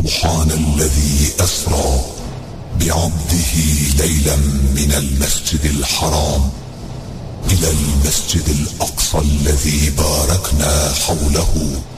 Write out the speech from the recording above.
سبحان الذي أسرى بعبده ليلا من المسجد الحرام إلى المسجد الأقصى الذي باركنا حوله